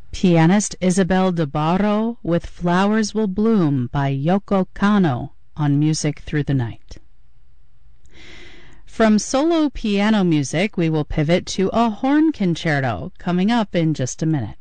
Pianist Isabel de Barro with Flowers Will Bloom by Yoko Kanno on Music Through the Night. From solo piano music, we will pivot to a horn concerto coming up in just a minute.